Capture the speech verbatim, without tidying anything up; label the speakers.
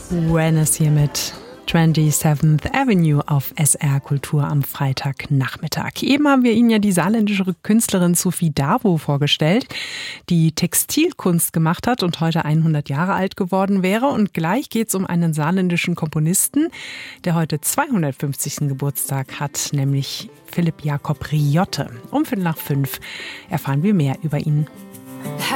Speaker 1: Wellness hier mit twenty-seventh Avenue auf S R Kultur am Freitagnachmittag. Eben haben wir Ihnen ja die saarländische Künstlerin Sophie Davo vorgestellt, die Textilkunst gemacht hat und heute hundert Jahre alt geworden wäre. Und gleich geht es um einen saarländischen Komponisten, der heute zweihundertfünfzigsten Geburtstag hat, nämlich Philipp Jakob Riotte. Um Viertel nach fünf erfahren wir mehr über ihn.